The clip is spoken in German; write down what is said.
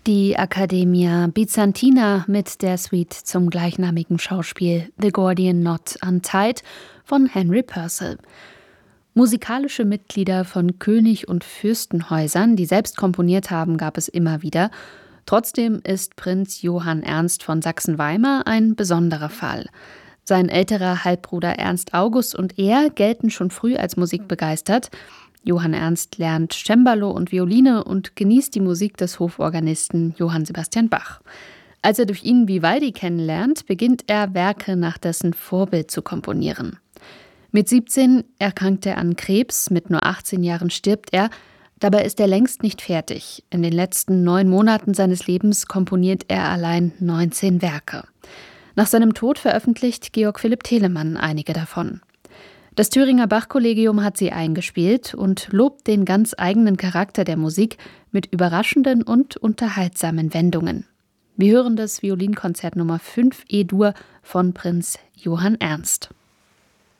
Die Accademia Bizantina mit der Suite zum gleichnamigen Schauspiel The Gordian Knot Untied von Henry Purcell. Musikalische Mitglieder von König- und Fürstenhäusern, die selbst komponiert haben, gab es immer wieder. Trotzdem ist Prinz Johann Ernst von Sachsen-Weimar ein besonderer Fall. Sein älterer Halbbruder Ernst August und er gelten schon früh als musikbegeistert. Johann Ernst lernt Cembalo und Violine und genießt die Musik des Hoforganisten Johann Sebastian Bach. Als er durch ihn Vivaldi kennenlernt, beginnt er, Werke nach dessen Vorbild zu komponieren. Mit 17 erkrankt er an Krebs, mit nur 18 Jahren stirbt er. Dabei ist er längst nicht fertig. In den letzten 9 Monaten seines Lebens komponiert er allein 19 Werke. Nach seinem Tod veröffentlicht Georg Philipp Telemann einige davon. Das Thüringer Bach-Kollegium hat sie eingespielt und lobt den ganz eigenen Charakter der Musik mit überraschenden und unterhaltsamen Wendungen. Wir hören das Violinkonzert Nummer 5 E-Dur von Prinz Johann Ernst.